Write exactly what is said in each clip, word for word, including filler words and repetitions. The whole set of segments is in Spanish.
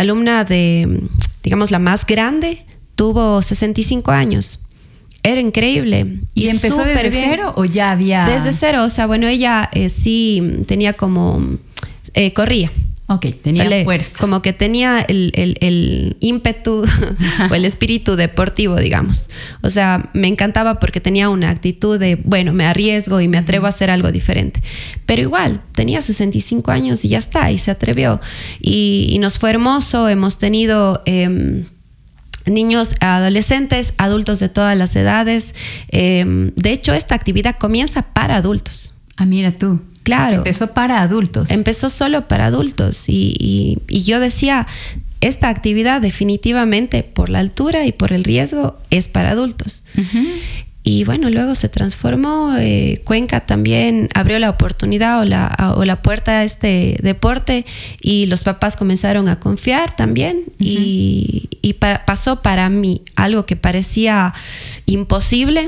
alumna de, digamos, la más grande, tuvo sesenta y cinco años. Era increíble. ¿Y, ¿Y empezó desde bien. cero o ya había...? Desde cero, o sea, bueno, ella eh, sí tenía como... Eh, corría. Ok, tenía o sea, le, fuerza. Como que tenía el, el, el ímpetu o el espíritu deportivo, digamos. O sea, me encantaba porque tenía una actitud de, bueno, me arriesgo y me atrevo a hacer algo diferente. Pero igual, tenía sesenta y cinco años y ya está, y se atrevió. Y, y nos fue hermoso, hemos tenido... Eh, niños, adolescentes, adultos de todas las edades. Eh, de hecho, esta actividad comienza para adultos. Ah, mira tú. Claro. Empezó para adultos. Empezó solo para adultos. Y, y, y yo decía, esta actividad definitivamente, por la altura y por el riesgo, es para adultos. Uh-huh. Y bueno, luego se transformó. Eh, Cuenca también abrió la oportunidad o la, a, o la puerta a este deporte y los papás comenzaron a confiar también. Uh-huh. Y, y pa- pasó para mí algo que parecía imposible,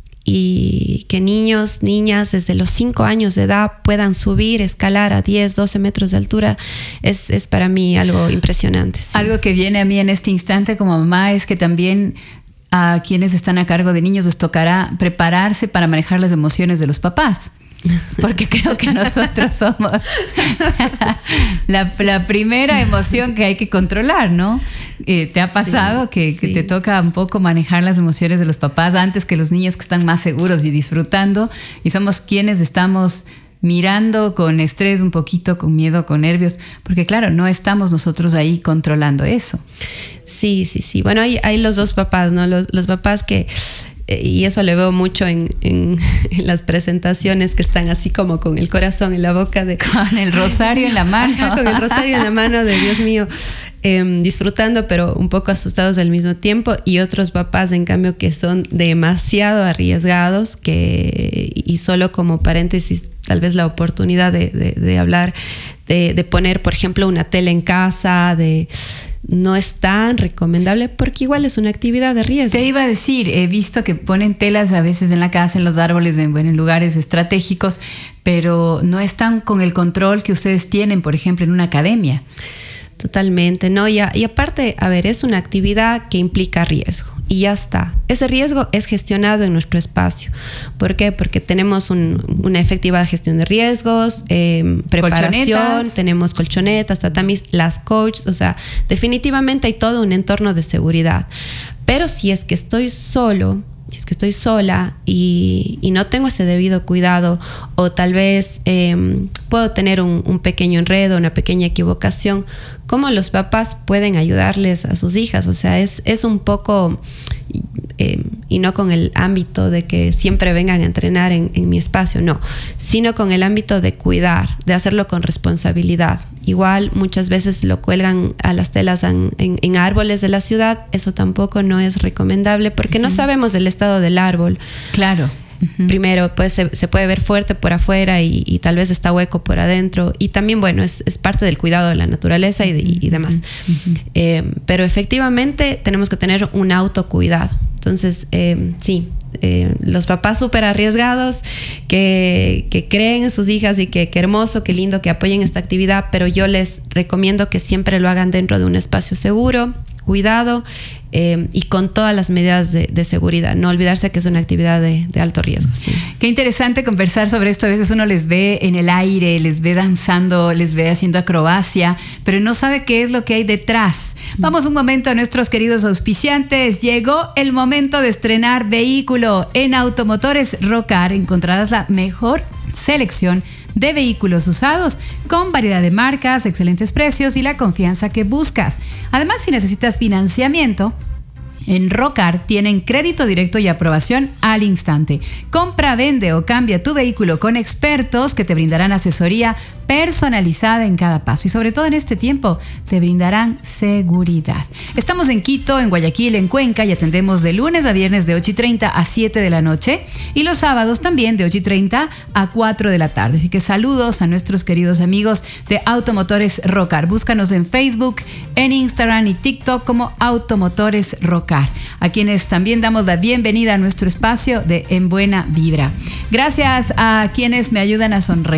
y que niños, niñas desde los cinco años de edad puedan subir, escalar a diez, doce metros de altura, es, es para mí algo impresionante. Sí. Algo que viene a mí en este instante como mamá es que también a quienes están a cargo de niños les tocará prepararse para manejar las emociones de los papás. Porque creo que nosotros somos la, la primera emoción que hay que controlar, ¿no? Eh, ¿Te ha pasado sí, que, sí. que te toca un poco manejar las emociones de los papás antes que los niños que están más seguros y disfrutando? Y somos quienes estamos mirando con estrés, un poquito con miedo, con nervios, porque claro, no estamos nosotros ahí controlando eso. Sí, sí, sí. Bueno, hay, hay los dos papás, ¿no? Los, los papás que... Y eso lo veo mucho en, en, en las presentaciones, que están así como con el corazón en la boca. De, con el rosario en la mano. Ajá, con el rosario en la mano de Dios mío, eh, disfrutando pero un poco asustados al mismo tiempo. Y otros papás, en cambio, que son demasiado arriesgados, que, y solo como paréntesis, tal vez la oportunidad de, de, de hablar, de, de poner, por ejemplo, una tele en casa, de... No es tan recomendable porque igual es una actividad de riesgo. Te iba a decir, he visto que ponen telas a veces en la casa, en los árboles, en, bueno, en lugares estratégicos, pero no están con el control que ustedes tienen, por ejemplo, en una academia. Totalmente, ¿no? Y, a, y aparte, a ver, es una actividad que implica riesgo y ya está. Ese riesgo es gestionado en nuestro espacio. ¿Por qué? Porque tenemos un, una efectiva gestión de riesgos, eh, preparación, colchonetas. Tenemos colchonetas, tatamis, las coaches, o sea, definitivamente hay todo un entorno de seguridad. Pero si es que estoy solo, si es que estoy sola y, y no tengo ese debido cuidado, o tal vez eh, puedo tener un, un pequeño enredo, una pequeña equivocación, ¿cómo los papás pueden ayudarles a sus hijas? O sea, es, es un poco, eh, y no con el ámbito de que siempre vengan a entrenar en, en mi espacio, no, sino con el ámbito de cuidar, de hacerlo con responsabilidad. Igual muchas veces lo cuelgan a las telas en, en, en árboles de la ciudad. Eso tampoco no es recomendable porque uh-huh. no sabemos el estado del árbol. Claro. Uh-huh. Primero, pues se, se puede ver fuerte por afuera y, y tal vez está hueco por adentro. Y también, bueno, es, es parte del cuidado de la naturaleza y, de, y, y demás. Uh-huh. Eh, pero efectivamente tenemos que tener un autocuidado. Entonces, eh, sí, eh, los papás súper arriesgados que, que creen en sus hijas y que qué hermoso, qué lindo que apoyen esta actividad, pero yo les recomiendo que siempre lo hagan dentro de un espacio seguro, cuidado, eh, y con todas las medidas de, de seguridad. No olvidarse que es una actividad de, de alto riesgo. Sí. Qué interesante conversar sobre esto. A veces uno les ve en el aire, les ve danzando, les ve haciendo acrobacia, pero no sabe qué es lo que hay detrás. Vamos un momento a nuestros queridos auspiciantes. Llegó el momento de estrenar vehículo. En Automotores Rocar encontrarás la mejor selección de vehículos usados con variedad de marcas, excelentes precios y la confianza que buscas. Además, si necesitas financiamiento, en Rocar tienen crédito directo y aprobación al instante. Compra, vende o cambia tu vehículo con expertos que te brindarán asesoría personalizada en cada paso y sobre todo en este tiempo te brindarán seguridad. Estamos en Quito, en Guayaquil, en Cuenca y atendemos de lunes a viernes de ocho y treinta a siete de la noche y los sábados también de ocho y treinta a cuatro de la tarde. Así que saludos a nuestros queridos amigos de Automotores Rocar. Búscanos en Facebook, en Instagram y TikTok como Automotores Rocar, a quienes también damos la bienvenida a nuestro espacio de En Buena Vibra. Gracias a quienes me ayudan a sonreír.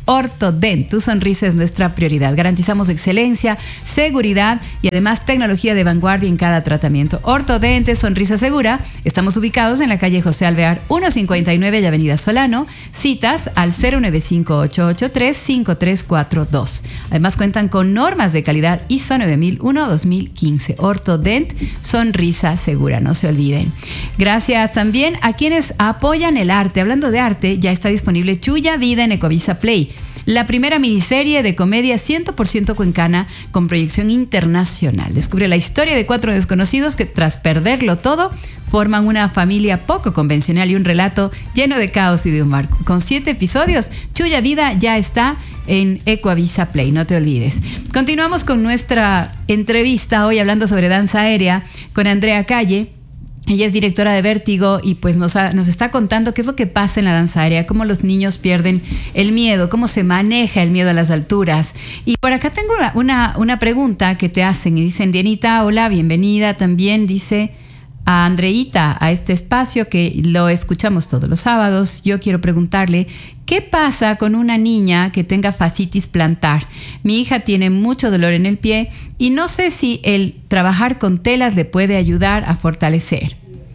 Ortodent, tu sonrisa es nuestra prioridad. Garantizamos excelencia, seguridad y además tecnología de vanguardia en cada tratamiento. Ortodent es sonrisa segura. Estamos ubicados en la calle José Alvear ciento cincuenta y nueve y Avenida Solano. Citas al cero nueve cinco ocho ocho tres cinco tres cuatro dos. Además cuentan con normas de calidad I S O nueve mil uno dos mil quince. Ortodent, sonrisa segura, no se olviden. Gracias también a quienes apoyan el arte. Hablando de arte, ya está disponible Chuya Vida en Ecuavisa Play, la primera miniserie de comedia cien por ciento cuencana con proyección internacional. Descubre la historia de cuatro desconocidos que, tras perderlo todo, forman una familia poco convencional y un relato lleno de caos y de humor. Con siete episodios, Chuya Vida ya está en Ecuavisa Play, no te olvides. Continuamos con nuestra entrevista hoy hablando sobre danza aérea con Andrea Calle. Ella es directora de Vértigo y pues nos, ha, nos está contando qué es lo que pasa en la danza aérea, cómo los niños pierden el miedo, cómo se maneja el miedo a las alturas. Y por acá tengo una, una, una pregunta que te hacen y dicen: Dianita, hola, bienvenida. También dice a Andreita a este espacio que lo escuchamos todos los sábados. Yo quiero preguntarle, ¿qué pasa con una niña que tenga fascitis plantar? Mi hija tiene mucho dolor en el pie y no sé si el trabajar con telas le puede ayudar a fortalecer.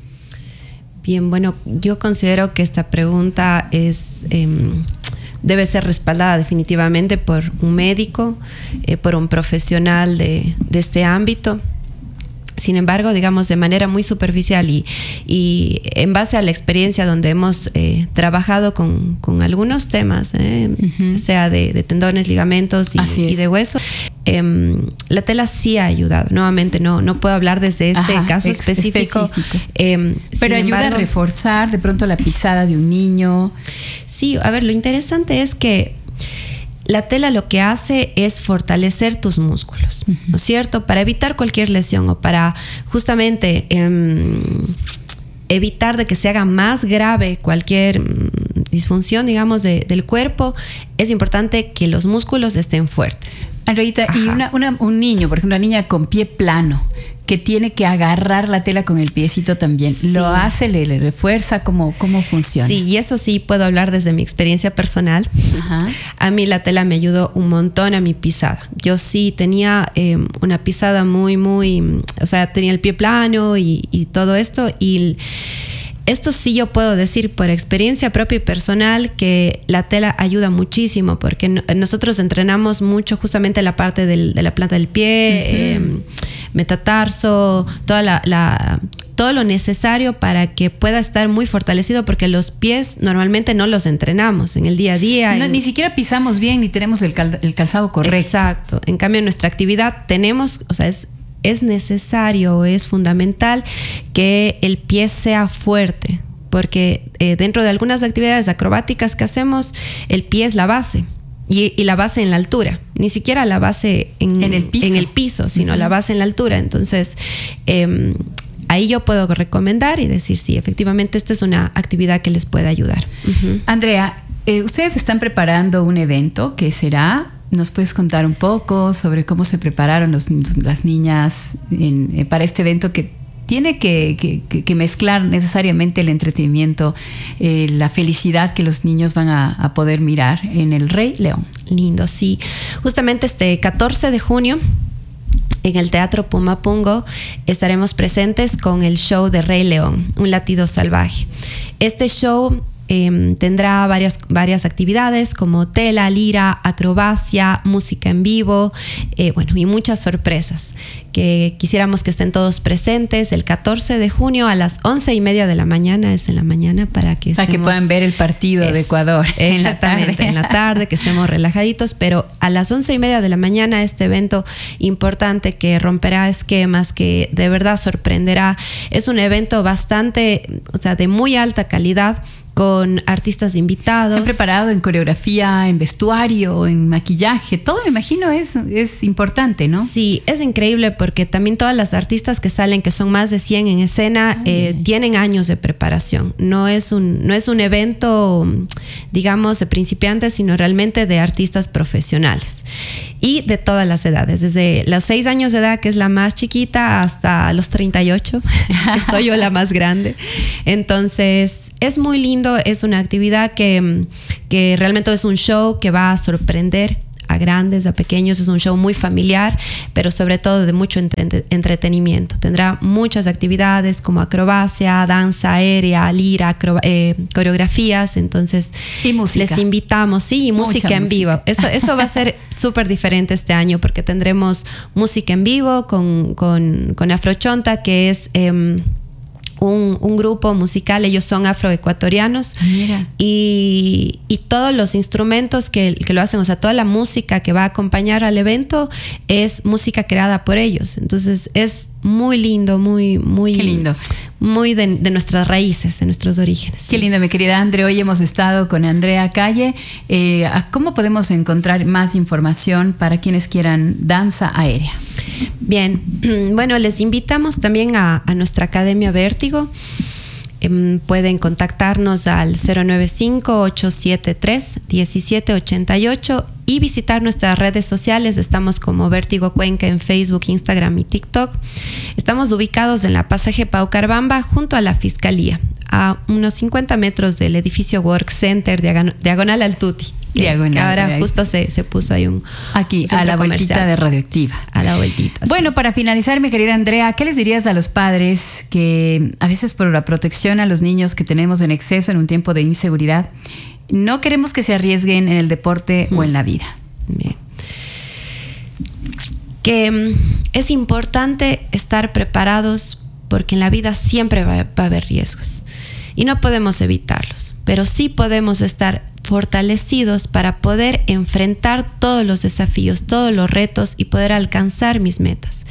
Bien, bueno, yo considero que esta pregunta es eh, debe ser respaldada definitivamente por un médico, eh, por un profesional de, de este ámbito. Sin embargo, digamos, de manera muy superficial y, y en base a la experiencia donde hemos eh, trabajado con, con algunos temas, eh, uh-huh. sea de, de tendones, ligamentos y, y de hueso, eh, la tela sí ha ayudado. Nuevamente, no, no puedo hablar desde este Ajá, caso ex- específico. específico. Eh, Pero ayuda embargo, a reforzar de pronto la pisada de un niño. Sí, a ver, lo interesante es que la tela lo que hace es fortalecer tus músculos, uh-huh. ¿no es cierto? Para evitar cualquier lesión o para justamente eh, evitar de que se haga más grave cualquier mm, disfunción, digamos, de, del cuerpo, es importante que los músculos estén fuertes. Andreita, y una, una, un niño, por ejemplo, una niña con pie plano, que tiene que agarrar la tela con el piecito también. Sí. ¿Lo hace, le, le refuerza? ¿Cómo, cómo funciona? Sí, y eso sí puedo hablar desde mi experiencia personal. Ajá. A mí la tela me ayudó un montón a mi pisada. Yo sí tenía eh, una pisada muy, muy... O sea, tenía el pie plano y, y todo esto. Y esto sí yo puedo decir por experiencia propia y personal que la tela ayuda muchísimo porque no, nosotros entrenamos mucho justamente la parte del, de la planta del pie, uh-huh. eh, metatarso, toda la, la, todo lo necesario para que pueda estar muy fortalecido porque los pies normalmente no los entrenamos en el día a día. No, en... Ni siquiera pisamos bien ni tenemos el, cal, el calzado correcto. Exacto. En cambio, en nuestra actividad tenemos, o sea, es es necesario, es fundamental que el pie sea fuerte, porque eh, dentro de algunas actividades acrobáticas que hacemos, el pie es la base. Y, y la base en la altura, ni siquiera la base en, en, el, piso. en el piso, sino uh-huh. la base en la altura. Entonces, eh, ahí yo puedo recomendar y decir, sí, efectivamente, esta es una actividad que les puede ayudar. Uh-huh. Andrea, eh, ustedes están preparando un evento que será... ¿Nos puedes contar un poco sobre cómo se prepararon los, las niñas en, eh, para este evento que tiene que, que, que mezclar necesariamente el entretenimiento, eh, la felicidad que los niños van a, a poder mirar en el Rey León? Lindo, sí. Justamente este catorce de junio en el Teatro Pumapungo estaremos presentes con el show de Rey León, un latido salvaje. Este show Eh, tendrá varias, varias actividades como tela, lira, acrobacia, música en vivo, eh, bueno, y muchas sorpresas que quisiéramos que estén todos presentes el catorce de junio a las once y media de la mañana, es en la mañana para que para estemos, que puedan ver el partido es, de Ecuador en la tarde. en la tarde, que estemos relajaditos, pero a las once y media de la mañana este evento importante que romperá esquemas, que de verdad sorprenderá. Es un evento bastante, o sea, de muy alta calidad, con artistas invitados. Se han preparado en coreografía, en vestuario, en maquillaje, todo me imagino es, es importante, ¿no? Sí, es increíble porque también todas las artistas que salen, que son más de cien en escena, eh, tienen años de preparación. No es un, no es un evento, digamos, de principiantes, sino realmente de artistas profesionales. y de todas las edades, desde los seis años de edad, que es la más chiquita, hasta los treinta y ocho, que soy yo la más grande. Entonces, es muy lindo, es una actividad que, que realmente es un show que va a sorprender a grandes, a pequeños. Es un show muy familiar, pero sobre todo de mucho entre- entretenimiento. Tendrá muchas actividades como acrobacia, danza aérea, lira, acro- eh, coreografías. Entonces, y música. Les invitamos, sí, y música Mucha en música. vivo. Eso, eso va a ser súper diferente este año, porque tendremos música en vivo con, con, con Afrochonta, que es eh, un, un grupo musical. Ellos son afroecuatorianos. Mira. Y, y todos los instrumentos que, que lo hacen, o sea, toda la música que va a acompañar al evento es música creada por ellos. Entonces es muy lindo, muy, muy, Qué lindo. muy de, de nuestras raíces, de nuestros orígenes. Qué lindo, mi querida Andre. Hoy hemos estado con Andrea Calle. Eh, ¿Cómo podemos encontrar más información para quienes quieran danza aérea? Bien, bueno, les invitamos también a, a nuestra Academia Vértigo. Eh, pueden contactarnos al cero nueve cinco, ocho siete tres, uno siete ocho ocho y visitar nuestras redes sociales. Estamos como Vértigo Cuenca en Facebook, Instagram y TikTok. Estamos ubicados en la Pasaje Paucarbamba, junto a la Fiscalía, a unos cincuenta metros del edificio Work Center, diagonal, diagonal al Tuti. Que, Diagonal, que ahora ahí. justo se, se puso ahí un Aquí, un a la centro vueltita comercial. de Radioactiva. A la vueltita. sí. Bueno, para finalizar, mi querida Andrea, ¿qué les dirías a los padres que a veces por la protección a los niños que tenemos en exceso en un tiempo de inseguridad, no queremos que se arriesguen en el deporte mm. o en la vida? Bien. Que mm, es importante estar preparados, porque en la vida siempre va, va a haber riesgos y no podemos evitarlos, pero sí podemos estar fortalecidos para poder enfrentar todos los desafíos, todos los retos y poder alcanzar mis metas.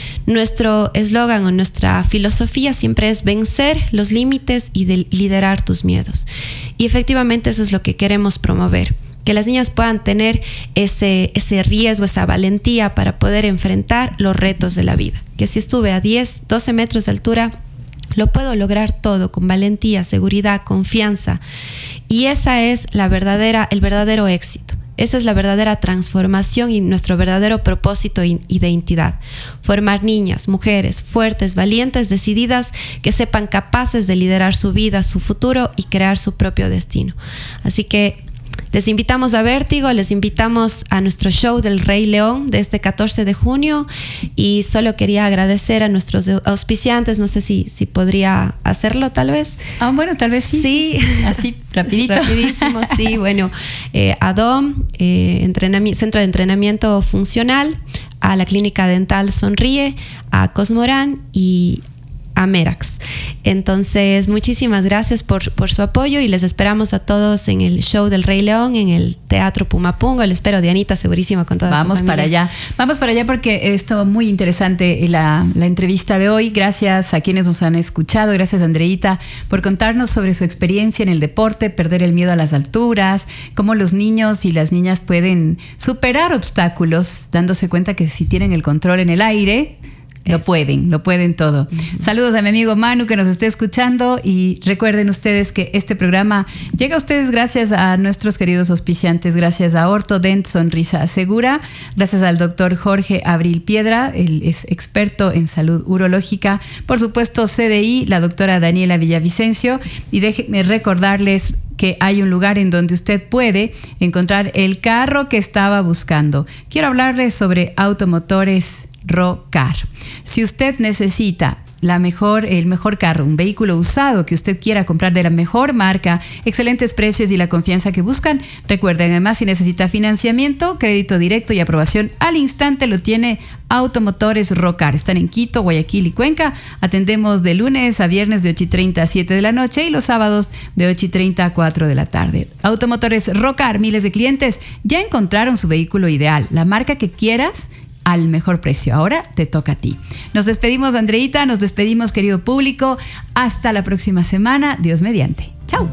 Nuestro eslogan o nuestra filosofía siempre es vencer los límites y de liderar tus miedos. Y efectivamente eso es lo que queremos promover, que las niñas puedan tener ese, ese riesgo, esa valentía para poder enfrentar los retos de la vida. Que si estuve a diez, doce metros de altura, lo puedo lograr todo con valentía, seguridad, confianza. Y esa es la verdadera, el verdadero éxito. Esa es la verdadera transformación y nuestro verdadero propósito y identidad. Formar niñas, mujeres fuertes, valientes, decididas, que sepan capaces de liderar su vida, su futuro y crear su propio destino. Así que les invitamos a Vértigo, les invitamos a nuestro show del Rey León de este catorce de junio, y solo quería agradecer a nuestros auspiciantes. No sé si, si podría hacerlo tal vez. Ah, bueno, tal vez sí. Sí. Así, rapidito. Rapidísimo, sí. Bueno, eh, A D O M, eh, entrenami- Centro de Entrenamiento Funcional, a la Clínica Dental Sonríe, a Cosmorán y a Merax. Entonces, muchísimas gracias por, por su apoyo, y les esperamos a todos en el show del Rey León, en el Teatro Pumapungo. Les espero, Dianita, segurísima, con toda Vamos su familia. para allá. Vamos para allá porque estuvo muy interesante la, la entrevista de hoy. Gracias a quienes nos han escuchado. Gracias, Andreita, por contarnos sobre su experiencia en el deporte, perder el miedo a las alturas, cómo los niños y las niñas pueden superar obstáculos, dándose cuenta que si tienen el control en el aire, Lo Eso. pueden, lo pueden todo. Uh-huh. Saludos a mi amigo Manu que nos esté escuchando, y recuerden ustedes que este programa llega a ustedes gracias a nuestros queridos auspiciantes, gracias a Ortodent Sonrisa Segura, gracias al doctor Jorge Abril Piedra, él es experto en salud urológica, por supuesto C D I, la doctora Daniela Villavicencio, y déjenme recordarles que hay un lugar en donde usted puede encontrar el carro que estaba buscando. Quiero hablarles sobre Automotores Rocar. Si usted necesita la mejor, el mejor carro, un vehículo usado que usted quiera comprar de la mejor marca, excelentes precios y la confianza que buscan, recuerden, además, si necesita financiamiento, crédito directo y aprobación al instante, lo tiene Automotores Rocar. Están en Quito, Guayaquil y Cuenca. Atendemos de lunes a viernes de ocho y treinta a siete de la noche y los sábados de ocho y treinta a cuatro de la tarde. Automotores Rocar, miles de clientes ya encontraron su vehículo ideal, la marca que quieras, al mejor precio. Ahora te toca a ti. Nos despedimos, Andreita, nos despedimos, querido público. Hasta la próxima semana, Dios mediante. Chao.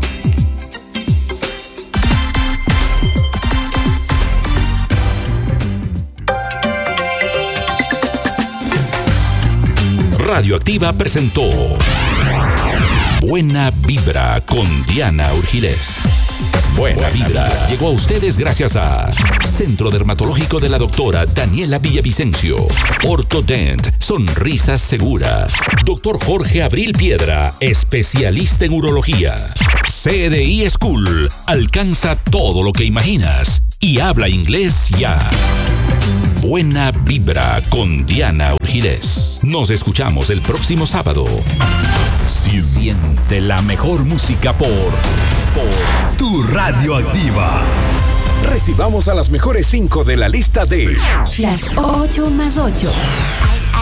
Radioactiva presentó Buena Vibra con Diana Urgilés. Buena Vibra llegó a ustedes gracias a Centro Dermatológico de la doctora Daniela Villavicencio, Ortodent, sonrisas seguras, doctor Jorge Abril Piedra, especialista en urología, C D I School, alcanza todo lo que imaginas y habla inglés ya. Buena Vibra con Diana Urgilés. Nos escuchamos el próximo sábado. Siente la mejor música por, por Tu Radioactiva. Recibamos a las mejores cinco de la lista de Las ocho más ocho.